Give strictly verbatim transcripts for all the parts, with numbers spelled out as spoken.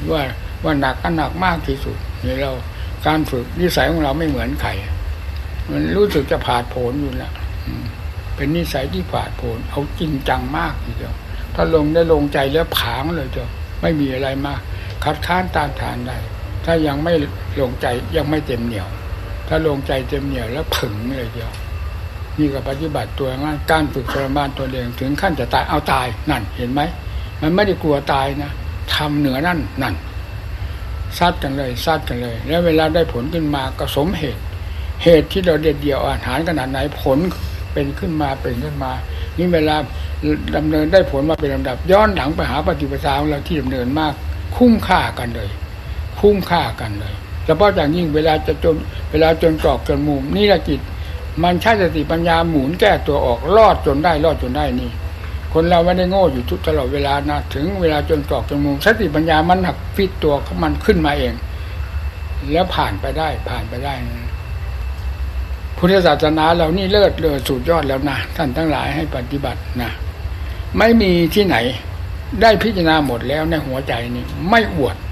ว่าว่าหนักก็หนักมากที่สุดนี่เราการฝึกนิสัยของเราไม่เหมือนใครมันรู้สึกจะผาดโผนอยู่แล้วเป็นนิสัยที่ผาดโผนเอาจริงจังมากทีเดียวถ้าลงได้ลงใจแล้วผางเลยเจ้าไม่มีอะไรมากคัดค้านต้านทานได้ถ้ายังไม่ลงใจยังไม่เต็มเหนี่ยวถ้าลงใจเต็มเหนี่ยวแล้วผึ่งเลยเดียวนี่ก็ปฏิบัติตัวงั้นการฝึกทรมานตัวเองถึงขั้นจะตายเอาตายนั่นเห็นไหมมันไม่ได้กลัวตายนะทำเหนือนั่นนั่นซัดกันเลยซัดกันเลยแล้วเวลาได้ผลขึ้นมาก็สมเหตุเหตุที่เราเด็ดเดี่ยวอาหารขนาดไหนผลเป็นขึ้นมาเป็นขึ้นมานี่เวลาดำเนินได้ผลมาเป็นลำดับย้อนหลังไปหาปฏิปทาของเราที่ดำเนินมากคุ้มค่ากันเลยคุ้มค่ากันเลยเฉพาะอย่างยิ่งเวลาจะจนเวลาจนกรอกจนมุมนี่แหละจิตมันใช้สติปัญญาหมุนแก้ตัวออกรอดจนได้รอดจนได้นี่คนเราไม่ได้โง่อยู่ทุกตลอดเวลานะถึงเวลาจนกรอกจนมุมสติปัญญามันหักฟิตตัวของมันขึ้นมาเองแล้วผ่านไปได้ผ่านไปได้พุทธศาสนาเรานี่เลิศเลอสุดยอดแล้วนะท่านทั้งหลายให้ปฏิบัตินะไม่มีที่ไหนได้พิจารณาหมดแล้วในหัวใจนี่ไม่อวด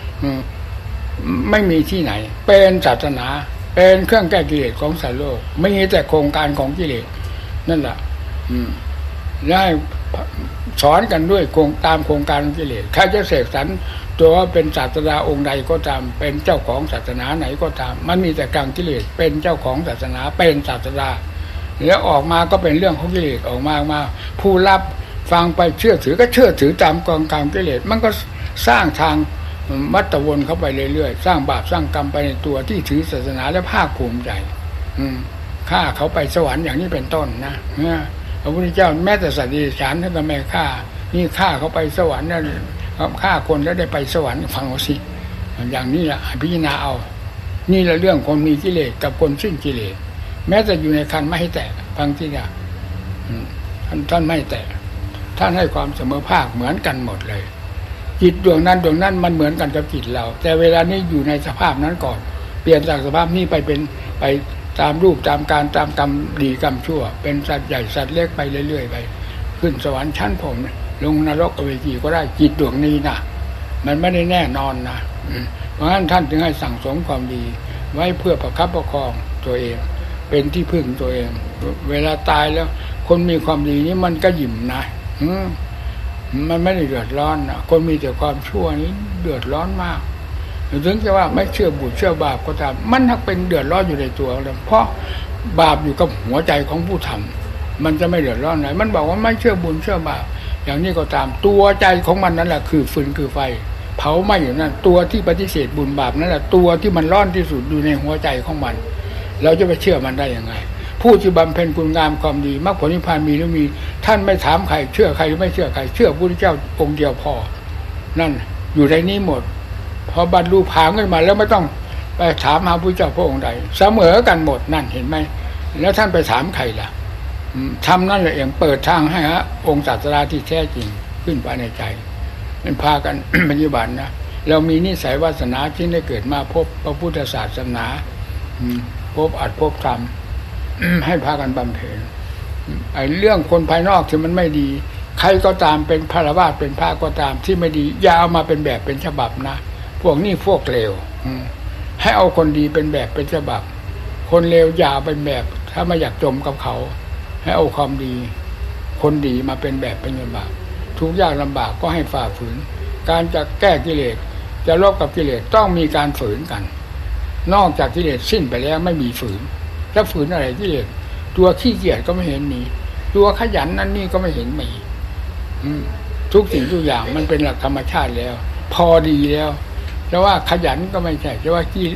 ไม่มีที่ไหนเป็นศาสนาเป็นเครื่องแก้กิเลสของสัตว์โลกไม่มีแต่โครงการของกิเลสนั่นแหละได้สอนกันด้วยโครงตามโครงการของกิเลสใครจะเสกสรรตัวว่าเป็นศาสดาองค์ใดก็ตามเป็นเจ้าของศาสนาไหนก็ตามมันมีแต่กลางกิเลสเป็นเจ้าของศาสนาเป็นศาสดาแล้วออกมาก็เป็นเรื่องของกิเลสออกมามาผู้รับฟังไปเชื่อถือก็เชื่อถือตามกองกรรมกิเลสมันก็สร้างทางมัตตวนเข้าไปเรื่อยๆสร้างบาปสร้างกรรมไปในตัวที่ถือศาสนาและภาคภูมิใจฆ่าเขาไปสวรรค์อย่างนี้เป็นต้นนะพระพุทธเจ้าแม้แต่สัตว์ดิฉันท่านก็ไม่ฆ่านี่ฆ่าเขาไปสวรรค์นั่นฆ่าคนแล้วได้ไปสวรรค์ฟังเอาสิอย่างนี้แหละพิจารณาเอานี่แหละเรื่องคนมีกิเลสกับคนสิ้นกิเลสแม้แต่อยู่ในคันไม่ให้แตกฟังที่เนี่ยท่านท่านไม่แตกท่านให้ความเสมอภาคเหมือนกันหมดเลยจิตดวงนั้นดวงนั้นมันเหมือนกันกับจิตเราแต่เวลานี้อยู่ในสภาพนั้นก่อนเปลี่ยนจากสภาพนี้ไปเป็นไปตามรูปตามการตามกรรมดีกรรมชั่วเป็นสัตว์ใหญ่สัตว์เล็กไปเรื่อยๆไปขึ้นสวรรค์ชั้นผมลงนรกอเวจีก็ได้จิตดวงนี้นะมันไม่ได้แน่นอนนะเพราะฉะนั้นท่านจึงให้สั่งสมความดีไว้เพื่อประคับประคองตัวเองเป็นที่พึ่งตัวเองเวลาตายแล้วคนมีความดีนี่มันก็ยิ้มนะมันไม่ได้เดือดร้อนนะคนมีแต่ความชั่วนี้เดือดร้อนมากถึงจะว่าไม่เชื่อบุญเชื่อบาปก็ตามมันทักเป็นเดือดร้อนอยู่ในตัวเลยเพราะบาปอยู่กับหัวใจของผู้ทำมันจะไม่เดือดร้อนไหนมันบอกว่าไม่เชื่อบุญเชื่อบาปอย่างนี้ก็ตามตัวใจของมันนั่นแหละคือฟืนคือไฟเผาไหม้อยู่นั่นตัวที่ปฏิเสธบุญบาปนั่นแหละตัวที่มันร้อนที่สุดอยู่ในหัวใจของมันเราจะไปเชื่อมันได้ยังไงผู้ที่บำเพ็ญคุณงามความดีมรรคผลนิพพานมีหรือมีท่านไม่ถามใครเชื่อใครหรือไม่เชื่อใครเชื่อพระพุทธเจ้าองค์เดียวพอนั่นอยู่ในนี้หมดพอบรรลุผางขึ้นมาแล้วไม่ต้องไปถามหาพระพุทธเจ้าพระองค์ใดเสมอกันหมดนั่นเห็นไหมแล้วท่านไปถามใครล่ะทำนั่นแหละเองเปิดทางให้ฮะองค์ศาสดาที่แท้จริงขึ้นไปในใจเป็นพากัน ปฏิบัตินะเรามีนิสัยวาสนาที่ได้เกิดมาพบพระพุทธศาสนาพบอัดพบธรรมให้พากันบำเพ็ญไอ้เรื่องคนภายนอกที่มันไม่ดีใครก็ตามเป็นพระวาสเป็นพระก็ตามที่ไม่ดีอย่าเอามาเป็นแบบเป็นฉบับนะพวกนี้พวกเลวให้เอาคนดีเป็นแบบเป็นฉบับคนเลวอย่าเป็นแบบถ้าไม่อยากจมกับเขาให้เอาความดีคนดีมาเป็นแบบเป็นฉบับทุกยากลำบากก็ให้ฝ่าฝืนการจะแก้กิเลสจะลบกับกิเลสต้องมีการฝืนกันนอกจากกิเลสสิ้นไปแล้วไม่มีฝืนถ้าฝืนอะไรกิเลสตัวขี้เกียจก็ไม่เห็นมีตัวขยันนั่นนี่ก็ไม่เห็นมีทุกสิ่งทุกอย่างมันเป็นหลักธรรมชาติแล้วพอดีแล้วจะว่าขยันก็ไม่ใช่จะว่าขี้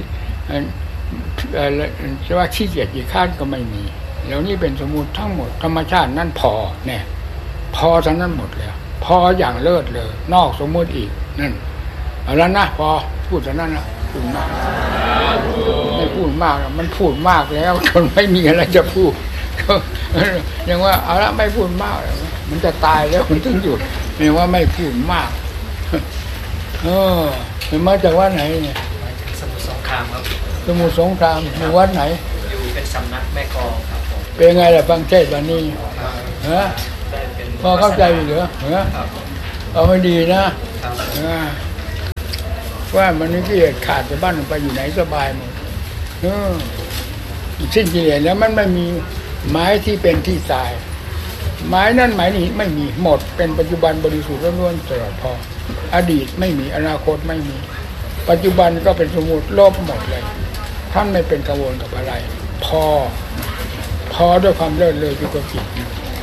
จะว่าขี้เกียจขี้ข้านก็ไม่มีแล้วนี่เป็นสมมุติทั้งหมดธรรมชาตินั่นพอเนี่ยพอทั้งนั้นหมดแล้วพออย่างเลิศเลยนอกสมมุติอีกนั่นเอาแล้วนะพอพูดเท่านั้นละพูดมากไม่พูดมากมันพูดมากแล้วจนไม่มีอะไรจะพูดยังว่าเอาละไม่พูดมากมันจะตายแล้วมันถึงหยุดเรียกว่าไม่พูดมากเออเป็นมาจากวัดไหนเนี่ยสมุทรสงครามครับสมุทรสงครามอยู่วัดไหนอยู่เป็นสำนักแม่กลองครับเป็นไงล่ะฟังเทศน์วันนี้ฮะพอเข้าใจเหรอฮะเอาไม่ดีนะว่ามันนี่กิเลสขาดจากบ้านไปอยู่ไหนสบายหมดเออสิ้นกิเลสแล้วมันไม่มีไม้ที่เป็นที่ตายไม้นั่นไม้นี้ไม่มีหมดเป็นปัจจุบันบริสุทธิ์ล้วนๆตลอดพออดีตไม่มีอนาคตไม่มีปัจจุบันก็เป็นสมมุติลบหมดเลยท่านไม่เป็นกังวลกับอะไรพอพอด้วยความเลิศเลอที่ตัวจิต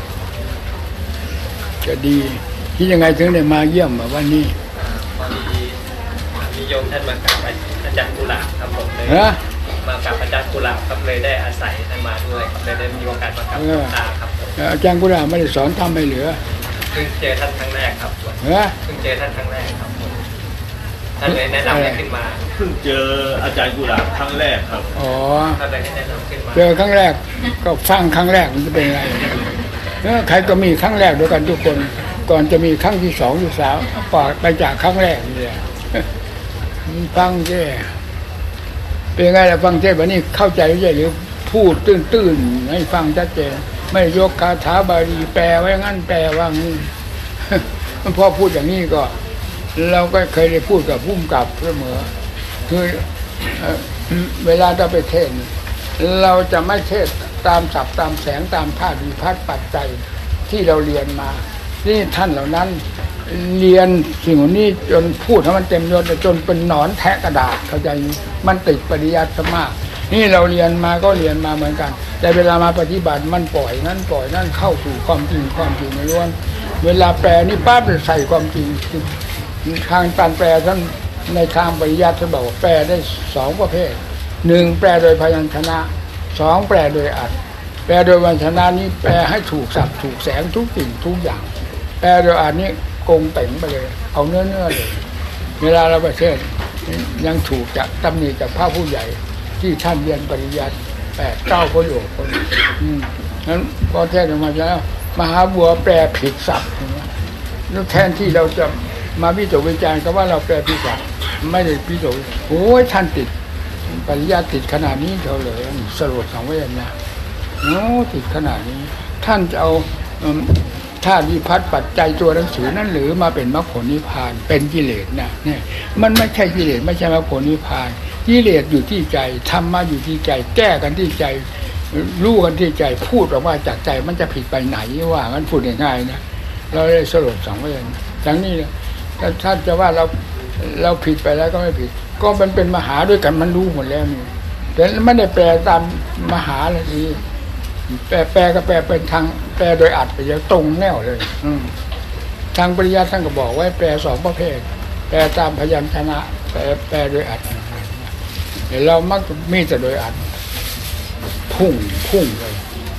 จะดีที่ยังไงถึงได้มาเยี่ยมวันนี้พอดีมีโยมท่านมากับอาจารย์กุหลาบครับผมเลยมากับอาจารย์กุหลาบครับเลยได้อาศัยท่านมาด้วยเลยได้มีโอกาสมากับตาครับอาจารย์กุหลาบไม่ได้สอนทำให้เหลือเพิ่งเจอท่านครั้งแรกครับเพิ่งเจอท่านครั้งแรกครับท่านเลยแนะนำให้ขึ้นมาเพิ่งเจออาจารย์กุหลาบครั้งแรกครับอ๋อท่านเลยแนะนำขึ้นมาเจอครั้งแรกก็ฟังครั้งแรกมันจะเป็นไงเออใครก็มีครั้งแรกด้วยกันทุกคนก่อนจะมีครั้งที่สองที่สามปอดไปจากครั้งแรกนี่แหละฟังเจ้เป็นไงล่ะฟังเจ้วันนี้เข้าใจไม่ใช่หรือพูดตื้นๆให้ฟังชัดเจนไม่ยกคาถาบาลีแปลไว้งั้นแปลว่างี้พอพูดอย่างนี้ก็เราก็เคยได้พูดกับผู้กำกับเสมอคือเวลาเราไปเทศน์เราจะไม่เทศน์ตามศัพท์ตามแสงตามธาตุวิภัตปัจจัยที่เราเรียนมานี่ท่านเหล่านั้นเรียนสิ่งนี้จนพูดให้มันเต็มยศจนเป็นหนอนแทะกระดาษเข้าใจมันติดปริยัติมากนี่เราเรียนมาก็เรียนมาเหมือนกันแต่เวลามาปฏิบัติมันปล่อยนั่นปล่อยนั่นเข้าสู่ความจริงความจริงล้วนเวลาแปลนี่ปั๊บจะใส่ความจริงทางการแปลท่านในทางปริยัติท่านบอกว่าแปลได้สองประเภทหนึ่งแปลโดยพยัญชนะสองแปลโดยอัดแปลโดยพยัญชนะนี้แปลให้ถูกศัพท์ถูกแสงทุกสิ่งทุกอย่างแปลโดยอัดนี้กงเต่งไปเลยเอาเนื้อเนื้อเลยเวลาเราไปเทศยังถูกจากตำหนิจากพระผู้ใหญ่ที่ท่านเรียนปริยัติแปดเก้าประโยคคนอืมนั้นพอเทศออกมาแล้วมหาบัวแปลผิดศัพท์แล้วแทนที่เราจะมาวิจารณ์วิจารณ์ก็ว่าเราแปลผิดศัพท์ไม่ได้พิจารณาโอ้ยท่านติดปริยัติติดขนาดนี้เท่าเลยสรุปสังเวชนะโอ้ติดขนาดนี้ท่านจะเอาธาตุวิภัตปัจจัยตัวหนังสือนั้นหรือมาเป็นมรรคผลนิพพานเป็นกิเลสนะเนี่ยมันไม่ใช่กิเลสไม่ใช่มรรคผลนิพพานกิเลสอยู่ที่ใจธรรมะอยู่ที่ใจแก้กันที่ใจรู้กันที่ใจพูดออกมาจากใจมันจะผิดไปไหนว่ามันพูดง่ายๆนะเราได้สรุปสังเวชดังนี้ถ้าท่านจะว่าเราเราผิดไปแล้วก็ไม่ผิดก็มันเป็นมหาด้วยกันมันรู้หมดแล้วนี่แต่ไม่ได้แปลตามมหาเลยทีแปลแปลก็แปลเป็นทางแปลโดยอัดไปยังตรงแนวเลยทางปริยัติท่านก็บอกไว้แปลสองประเภทแปลตามพยัญชนะแปลแปลโดยอัดเดี๋ยวเรามักมีแต่โดยอัดพุ่งพุ่งเลย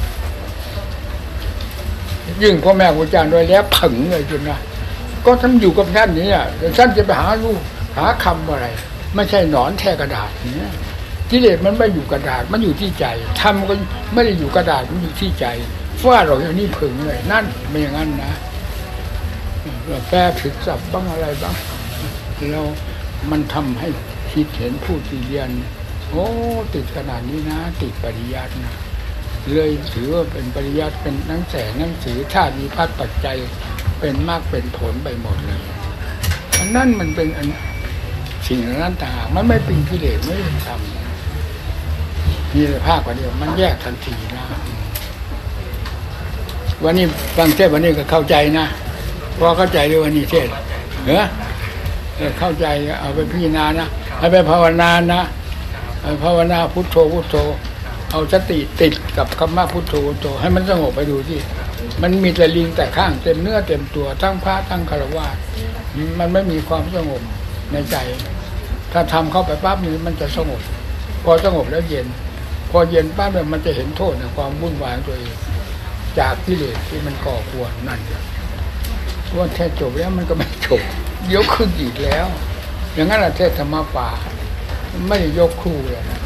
ยิ่งพ่อแม่ครูอาจารย์โดยแล้วผึ่งเลยจนนะก็ท่านอยู่กับท่านนี้อ่ะท่านจะไปหาลูกหาคำอะไรไม่ใช่หนอนแทะกระดาษเนี่ยกิเลสมันไม่อยู่กระดาษมันอยู่ที่ใจทำก็ไม่ได้อยู่กระดาษมันอยู่ที่ใจฟาดเราอย่างนี้ผึ่งเลยนั่นไม่อย่างนั้นนะแปลผิดศัพท์บ้างอะไรบ้างแล้วมันทำให้คิดเห็นผู้ที่เรียนโอ้ติดขนาดนี้นะติดปริยัตินะเลยถือว่าเป็นปริยัติเป็นหนังแสงหนังสือธาตุวิภัตปัจจัยเป็นมากเป็นผลไปหมดเลยอันนั้นมันเป็นอันสิ่งนั้นต่างมันไม่เป็นกิเลสไม่เป็นธรรมมีภาคกว่าเดียวมันแยกทันทีนะวันนี้ฟังเทศวันนี้ก็เข้าใจนะพอเข้าใจด้วยวันนี้เทศเหรอเข้าใจเอาไปพิจารณานะให้ไปภาวนานะภาวนาพุทโธพุทโธเอาสติติดกับคำว่าพุทโธพุทโธให้มันสงบไปดูที่มันมีแต่ลิงแต่ข้างเต็มเนื้อเต็มตัวทั้งพระทั้งฆราวาสมันไม่มีความสงบในใจถ้าทำเข้าไปปั๊บนี้มันจะสงบพอสงบแล้วเย็นพอเย็นปั๊บเนี่ยมันจะเห็นโทษในความวุ่นวายของตัวเองจากกิเลสที่มันก่อกวนนั่นว่าแท้จบแล้วมันก็ไม่จบยกขึ้นอีกแล้วอย่างนั้นแหละเทศธรรมะป่าไม่ได้ยกคู่เลยนะ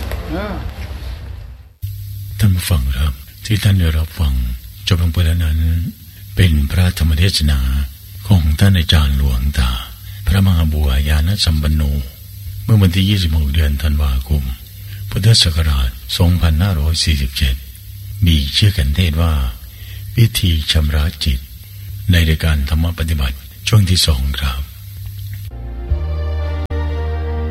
ท่านผู้ฟังครับที่ท่านได้รับฟังจบลงไปแล้วนั้นเป็นพระธรรมเทศนาของท่านอาจารย์หลวงตาพระมหาบัวยานสัมปันโนเมื่อวันที่ยี่สิบหกเดือนธันวาคมพุทธศักราชสองพันห้าร้อยสี่สิบเจ็ดมีชื่อกันเทศว่าวิธีชำระจิตในรายการธรรมปฏิบัติช่วงที่สองครับ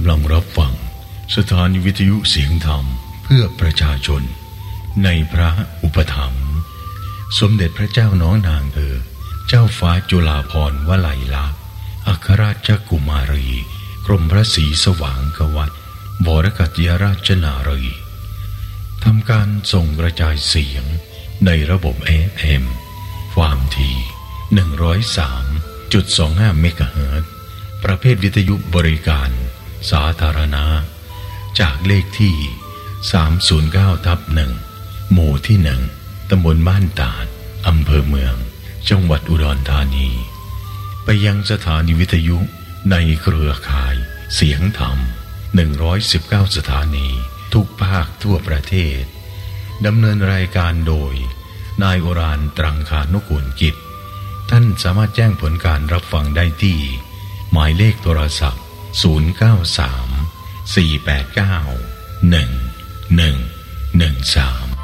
ำลังรับฟังสถานีวิทยุเสียงธรรมเพื่อประชาชนในพระอุปถัมภ์สมเด็จพระเจ้าน้องนางเธอเจ้าฟ้าจุฬาภรณ์วลัยลักษณ์อัครราชกุมารีกรมพระศรีสว่างกวัตรบรกัตยราชนารีทำการส่งกระจายเสียงในระบบ เอ เอ็ม ความถี่ หนึ่งร้อยสามจุดสองห้า เมกะเฮิรตซ์ประเภทวิทยุบริการสาธารณะจากเลขที่ สามศูนย์เก้าทับหนึ่ง หมู่ที่หนึ่งตำบลบ้านตาดอำเภอเมืองจังหวัดอุดรธานีไปยังสถานีวิทยุในเครือข่ายเสียงธรรมหนึ่งร้อยสิบเก้าสถานีทุกภาคทั่วประเทศดำเนินรายการโดยนายโอรานตรังคานุกูลกิจท่านสามารถแจ้งผลการรับฟังได้ที่หมายเลขโทรศัพท์ศูนย์ เก้า สาม สี่ แปด เก้า หนึ่ง หนึ่ง หนึ่ง สาม